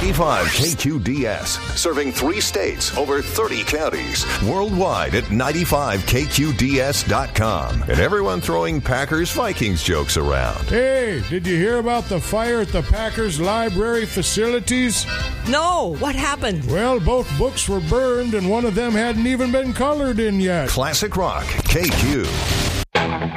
95 KQDS. Serving 3 states, over 30 counties. Worldwide at 95KQDS.com. And everyone throwing Packers-Vikings jokes around. Hey, did you hear about the fire at the Packers library facilities? No, what happened? Well, both books were burned and one of them hadn't even been colored in yet. Classic Rock, KQ.